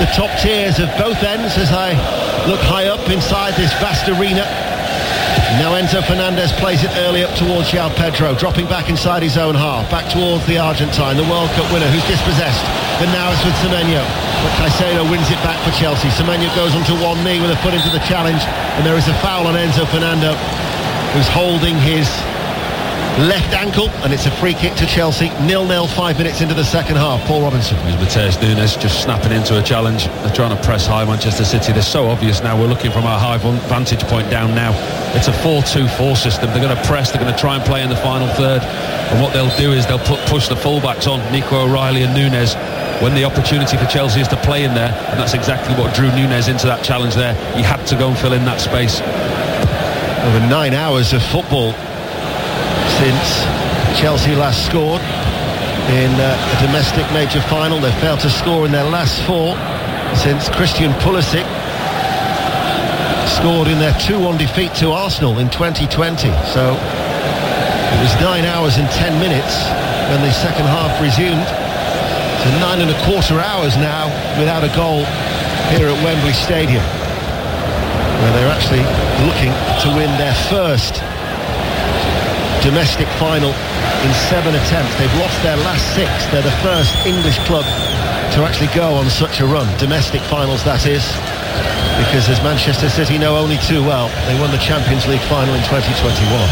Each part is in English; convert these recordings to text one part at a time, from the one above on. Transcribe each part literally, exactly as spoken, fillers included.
the top tiers of both ends as I look high up inside this vast arena. Now Enzo Fernandez plays it early up towards João Pedro, dropping back inside his own half, back towards the Argentine, the World Cup winner, who's dispossessed. But now it's with Semenyo. But Caicedo wins it back for Chelsea. Semenyo goes onto one knee with a foot into the challenge, and there is a foul on Enzo Fernando, who's holding his left ankle, and it's a free kick to Chelsea. nil nil, five minutes into the second half. Paul Robinson. Matheus Nunes just snapping into a challenge. They're trying to press high Manchester City. They're so obvious now. We're looking from our high vantage point down now. It's a four two four system. They're going to press. They're going to try and play in the final third. And what they'll do is they'll put, push the fullbacks on, Nico O'Reilly and Nunes, when the opportunity for Chelsea is to play in there. And that's exactly what drew Nunes into that challenge there. He had to go and fill in that space. Over nine hours of football since Chelsea last scored in uh, a domestic major final. They've failed to score in their last four since Christian Pulisic scored in their two one defeat to Arsenal in twenty twenty. So it was nine hours and ten minutes when the second half resumed. So nine and a quarter hours now without a goal here at Wembley Stadium, where they're actually looking to win their first domestic final in seven attempts. They've lost their last six. They're the first English club to actually go on such a run. Domestic finals, that is, because as Manchester City know only too well, they won the Champions League final in twenty twenty-one.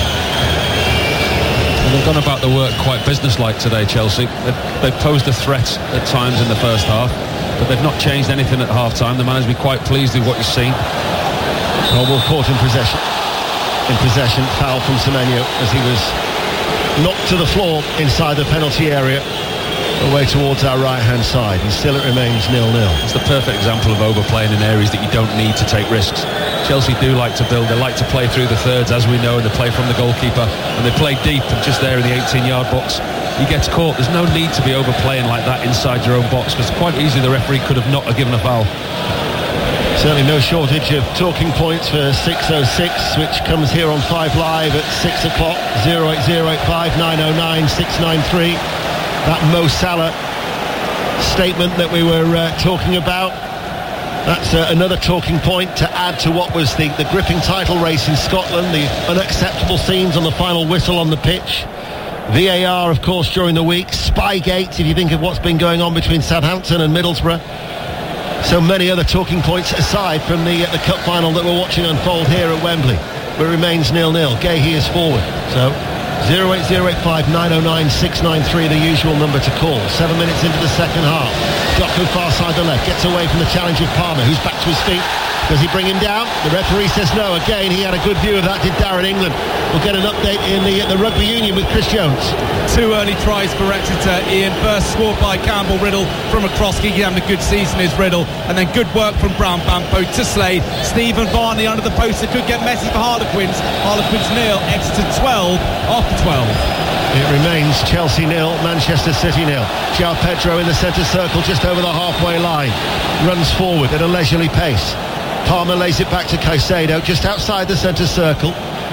And they've gone about the work quite businesslike today, Chelsea. They've, they've posed a threat at times in the first half, but they've not changed anything at half-time. The man has been quite pleased with what he's seen. Well, caught in possession. In possession, foul from Semenyo as he was knocked to the floor inside the penalty area, away towards our right-hand side, and still it remains nil nil. It's the perfect example of overplaying in areas that you don't need to take risks. Chelsea do like to build, they like to play through the thirds, as we know, and they play from the goalkeeper, and they play deep and just there in the eighteen-yard box. He gets caught. There's no need to be overplaying like that inside your own box, because quite easily the referee could have not given a foul. Certainly no shortage of talking points for six oh six, which comes here on Five Live at six o'clock. oh eight oh eight five nine oh nine six nine three. That Mo Salah statement that we were uh, talking about, that's uh, another talking point to add to what was the, the gripping title race in Scotland, the unacceptable scenes on the final whistle on the pitch. V A R, of course, during the week. Spygate, if you think of what's been going on between Southampton and Middlesbrough. So many other talking points aside from the uh, the cup final that we're watching unfold here at Wembley, where it remains nil nil. Guéhi is forward. So oh eight oh eight five nine oh nine six nine three, the usual number to call. Seven minutes into the second half. Doku far side the left, gets away from the challenge of Palmer, who's back to his feet. Does he bring him down? The referee says no. Again, he had a good view of that, did Darren England. We'll get an update in the, the rugby union with Chris Jones. Two early tries for Exeter, Ian. First scored by Campbell Riddle from a cross kick. He's having a good season, is Riddle. And then good work from Brown Bampo to Slade. Stephen Varney under the post. It could get messy for Harlequins. Harlequins nil, Exeter twelve after twelve. It remains Chelsea nil, Manchester City nil. João Pedro in the centre circle just over the halfway line. Runs forward at a leisurely pace. Palmer lays it back to Caicedo just outside the centre circle.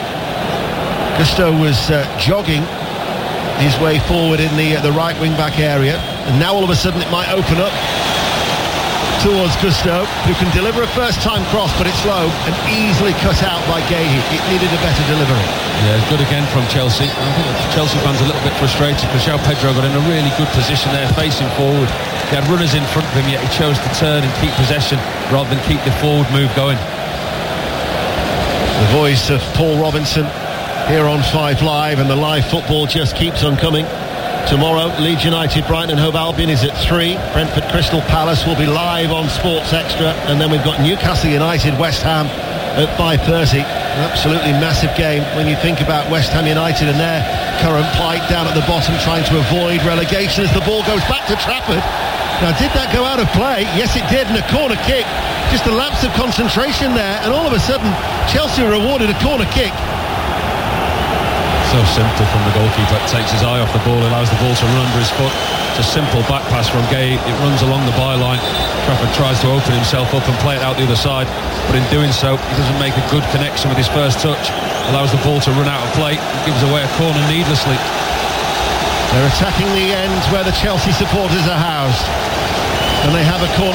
Gusto was uh, jogging his way forward in the uh, the right wing back area, and now all of a sudden it might open up towards Gusto, who can deliver a first time cross, but it's low and easily cut out by Guéhi. It needed a better delivery. Yeah, good again from Chelsea. I think the Chelsea fans are a little bit frustrated because João Pedro got in a really good position there facing forward. He had runners in front of him, yet he chose to turn and keep possession rather than keep the forward move going. The voice of Paul Robinson here on Five Live, and the live football just keeps on coming. Tomorrow, Leeds United, Brighton and Hove Albion is at three. Brentford Crystal Palace will be live on Sports Extra, and then we've got Newcastle United, West Ham at five thirty. An absolutely massive game when you think about West Ham United and their current plight down at the bottom, trying to avoid relegation as the ball goes back to Trafford. Now, did that go out of play? Yes, it did, and a corner kick. Just a lapse of concentration there, and all of a sudden, Chelsea are rewarded a corner kick. So simple from the goalkeeper. Takes his eye off the ball, allows the ball to run under his foot. Just simple back pass from Guéhi. It runs along the byline. Trafford tries to open himself up and play it out the other side, but in doing so, he doesn't make a good connection with his first touch. Allows the ball to run out of play. Gives away a corner needlessly. They're attacking the end where the Chelsea supporters are housed, and they have a corner.